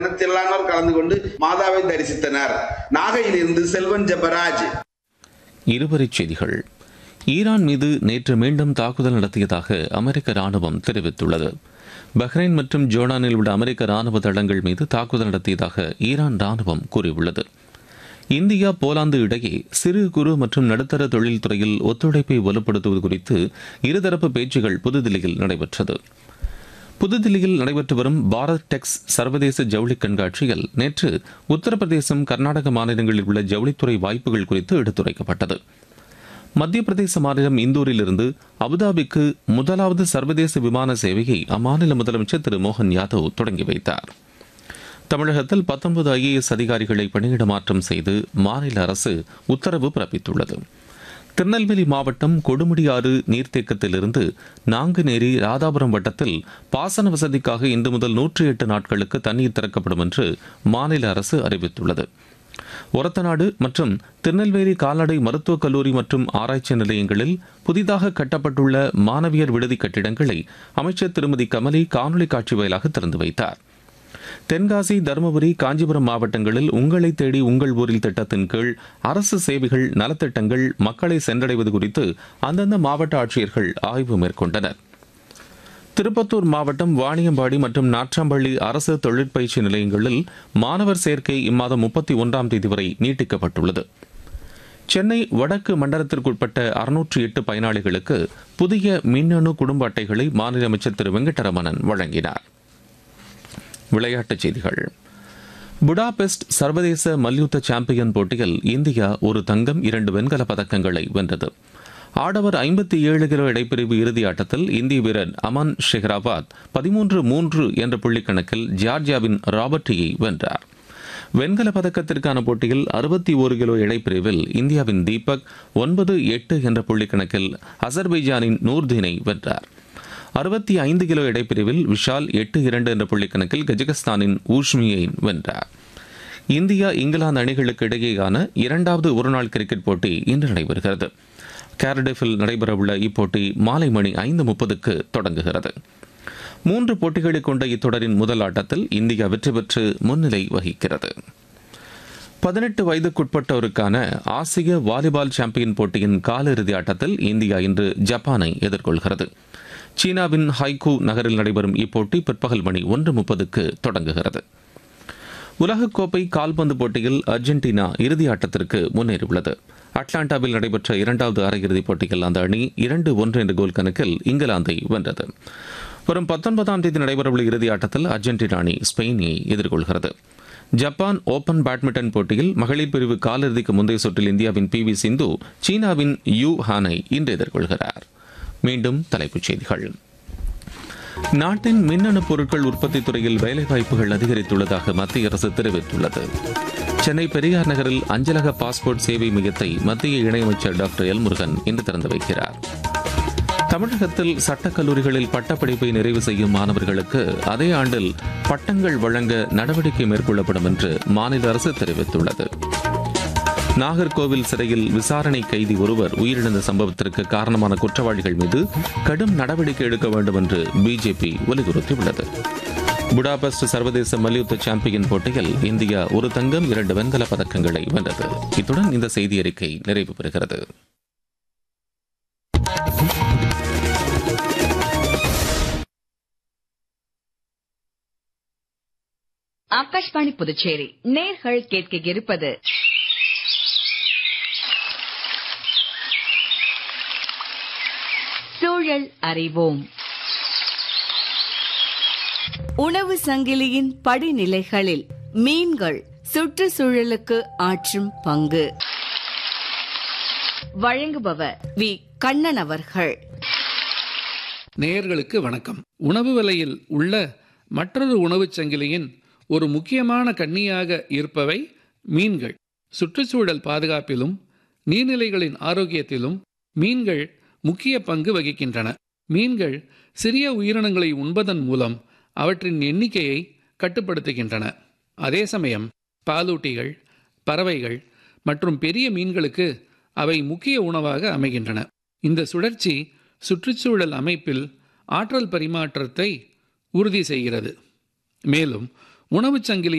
திரளானோர் கலந்து கொண்டு மாதாவை தரிசித்தனர். நாகையிலிருந்து செல்வன் ஜெபராஜ். இருவரிச் செய்திகள். ஈரான் மீது நேற்று மீண்டும் தாக்குதல் நடத்தியதாக அமெரிக்க ராணுவம் தெரிவித்துள்ளது. பஹ்ரைன் மற்றும் ஜோர்டானில் உள்ள அமெரிக்க ராணுவ தளங்கள் மீது தாக்குதல் நடத்தியதாக ஈரான் ராணுவம் கூறியுள்ளது. இந்தியா போலாந்து இடையே சிறு குறு மற்றும் நடுத்தர தொழில்துறையில் ஒத்துழைப்பை வலுப்படுத்துவது குறித்து இருதரப்பு பேச்சுகள் புதுதில்லியில் நடைபெற்றது. புதுதில்லியில் நடைபெற்று வரும் பாரத் டெக்ஸ் சர்வதேச ஜவுளி கண்காட்சியில் நேற்று உத்தரப்பிரதேசம், கர்நாடக மாநிலங்களில் உள்ள ஜவுளித்துறை வாய்ப்புகள் குறித்து எடுத்துரைக்கப்பட்டது. மத்திய பிரதேச மாநிலம் இந்தூரிலிருந்து அபுதாபிக்கு முதலாவது சர்வதேச விமான சேவையை அம்மாநில முதலமைச்சர் திரு மோகன் யாதவ் தொடங்கி வைத்தார். தமிழகத்தில் 19 IAS அதிகாரிகளை பணியிட மாற்றம் செய்து மாநில அரசு உத்தரவு பிறப்பித்துள்ளது. திருநெல்வேலி மாவட்டம் கொடுமுடியாறு நீர்த்தேக்கத்திலிருந்து நாங்குநேரி ராதாபுரம் வட்டத்தில் பாசன வசதிக்காக இன்று முதல் 108 நாட்களுக்கு தண்ணீர் திறக்கப்படும் என்று மாநில அரசு அறிவித்துள்ளது. ஒரத்தநாடு மற்றும் திருநெல்வேலி கால்நடை மருத்துவக் கல்லூரி மற்றும் ஆராய்ச்சி நிலையங்களில் புதிதாக கட்டப்பட்டுள்ள மாணவியர் விடுதி கட்டிடங்களை அமைச்சர் திருமதி கமலி காணொலி காட்சி வாயிலாக திறந்து வைத்தார். தென்காசி, தருமபுரி, காஞ்சிபுரம் மாவட்டங்களில் உங்களை தேடி உங்கள் ஊரில் திட்டத்தின் கீழ் அரசு சேவைகள், நலத்திட்டங்கள் மக்களை சென்றடைவது குறித்து அந்தந்த மாவட்ட ஆட்சியர்கள் ஆய்வு மேற்கொண்டனர். திருப்பத்தூர் மாவட்டம் வாணியம்பாடி மற்றும் நாற்றாம்பள்ளி அரசு தொழிற்பயிற்சி நிலையங்களில் மாணவர் சேர்க்கை இம்மாதம் 31ஆம் தேதி வரை நீட்டிக்கப்பட்டுள்ளது. சென்னை வடக்கு மண்டலத்திற்குட்பட்ட 608 பயனாளிகளுக்கு புதிய மின்னணு குடும்ப அட்டைகளை மாநில அமைச்சர் திரு வெங்கடரமணன் வழங்கினார். விளையாட்டுச் செய்திகள். புடாபெஸ்ட் சர்வதேச மல்யுத்த சாம்பியன் போட்டியில் இந்தியா ஒரு தங்கம், 2 வெண்கல பதக்கங்களை வென்றது. ஆடவர் 57 கிலோ இடைப்பிரிவு இறுதி ஆட்டத்தில் இந்திய வீரர் அமன் ஷெஹ்ராபாத் 13-3 என்ற புள்ளிக்கணக்கில் ஜார்ஜியாவின் ராபர்டியை வென்றார். வெண்கல பதக்கத்திற்கான போட்டியில் 61 கிலோ இடைப்பிரிவில் இந்தியாவின் தீபக் 9-8 என்ற புள்ளிக்கணக்கில் அசர்பைஜானின் நூர்தீனை வென்றார். 65 கிலோ இடைப்பிரிவில் விஷால் 8-2 என்ற புள்ளிக்கணக்கில் கஜகஸ்தானின் ஊஷ்மியை வென்றார். இந்தியா, இங்கிலாந்து அணிகளுக்கு இடையேயான 2வது ஒருநாள் கிரிக்கெட் போட்டி இன்று நடைபெறுகிறது. கேரடிஃபில் நடைபெறவுள்ள இப்போட்டி மாலை மணி 5:30க்கு தொடங்குகிறது. 3 போட்டிகளை கொண்ட இத்தொடரின் முதல் ஆட்டத்தில் இந்தியா வெற்றி பெற்று முன்னிலை வகிக்கிறது. 18 வயதுக்குட்பட்டோருக்கான ஆசிய வாலிபால் சாம்பியன் போட்டியின் காலிறுதி ஆட்டத்தில் இந்தியா இன்று ஜப்பானை எதிர்கொள்கிறது. சீனாவின் ஹைகூ நகரில் நடைபெறும் இப்போட்டி பிற்பகல் மணி 1:30க்கு தொடங்குகிறது. உலகக்கோப்பை கால்பந்து போட்டியில் அர்ஜென்டினா இறுதி ஆட்டத்திற்கு முன்னேறியுள்ளது. அட்லாண்டாவில் நடைபெற்ற 2வது அரையிறுதிப் போட்டியில் அந்த அணி 2-1 என்ற கோல் கணக்கில் இங்கிலாந்தை வென்றது. வரும் 19ஆம் தேதி நடைபெறவுள்ள இறுதி ஆட்டத்தில் அர்ஜென்டினா அணி ஸ்பெயினை எதிர்கொள்கிறது. ஜப்பான் ஓபன் பேட்மிண்டன் போட்டியில் மகளிர் பிரிவு காலிறுதிக்கு முந்தைய சுற்றில் இந்தியாவின் PV சிந்து சீனாவின் யூ ஹானை இன்று எதிர்கொள்கிறார். மீண்டும் தலைப்புச் செய்திகள். நாட்டின் மின்னணு பொருட்கள் உற்பத்தி துறையில் வேலைவாய்ப்புகள் அதிகரித்துள்ளதாக மத்திய அரசு தெரிவித்துள்ளது. சென்னை பெரியார் நகரில் அஞ்சலக பாஸ்போர்ட் சேவை மையத்தை மத்திய இணையமைச்சர் டாக்டர் எல் முருகன் இன்று திறந்து வைக்கிறார். தமிழகத்தில் சட்டக்கல்லூரிகளில் பட்டப்படிப்பை நிறைவு செய்யும் மாணவர்களுக்கு அதே ஆண்டில் பட்டங்கள் வழங்க நடவடிக்கை மேற்கொள்ளப்படும் என்று மாநில அரசு தெரிவித்துள்ளது. நாகர்கோவில் சிறையில் விசாரணை கைதி ஒருவர் உயிரிழந்த சம்பவத்திற்கு காரணமான குற்றவாளிகள் மீது கடும் நடவடிக்கை எடுக்க வேண்டும் என்று பிஜேபி வலியுறுத்தியுள்ளது. புடாபெஸ்ட் சர்வதேச மல்யுத்த சாம்பியன் போட்டியில் இந்தியா ஒரு தங்கம், 2 வெண்கல பதக்கங்களை வென்றது. இத்துடன் இந்த செய்தி அறிக்கை நிறைவு பெறுகிறது. ஆகாஷ்வாணி புதுச்சேரி நேர்கள் கேட்க இருப்பது சூழல் அறிவோம். உணவு சங்கிலியின் படிநிலைகளில் மீன்கள் சுற்றுச்சூழலுக்கு ஆற்றும் பங்கு. வழங்குபவர் வி. கண்ணன் அவர்கள். நேயர்களுக்கு வணக்கம். உணவு விலையில் உள்ள மற்றொரு உணவுச் சங்கிலியின் ஒரு முக்கியமான கண்ணியாக இருப்பவை மீன்கள். சுற்றுச்சூழல் பாதுகாப்பிலும் நீர்நிலைகளின் ஆரோக்கியத்திலும் மீன்கள் முக்கிய பங்கு வகிக்கின்றன. மீன்கள் சிறிய உயிரினங்களை உண்பதன் மூலம் அவற்றின் எண்ணிக்கையை கட்டுப்படுத்துகின்றன. அதே சமயம் பாலூட்டிகள், பறவைகள் மற்றும் பெரிய மீன்களுக்கு அவை முக்கிய உணவாக அமைகின்றன. இந்த சுழற்சி சுற்றுச்சூழல் அமைப்பில் ஆற்றல் பரிமாற்றத்தை உறுதி செய்கிறது. மேலும் உணவுச் சங்கிலி